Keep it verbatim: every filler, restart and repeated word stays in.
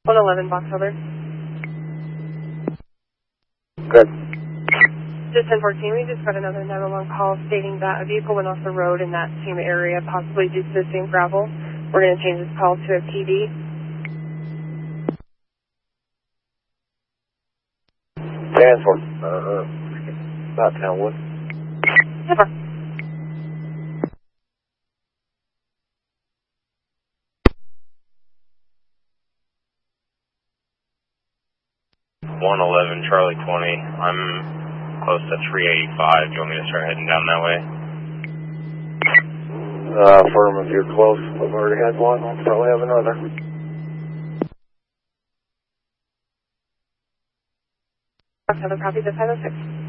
one eleven box holder. Good. Just ten fourteen, we just got another nine one one call stating that a vehicle went off the road in that same area, possibly due to the same gravel. We're going to change this call to a P D. Transport. Uh, about Townwood. Never. one eleven Charlie twenty. I'm close to three eighty-five. Do you want me to start heading down that way? Uh, firm, if you're close. I've already had one. I'll probably have another. Another copy, the five oh six.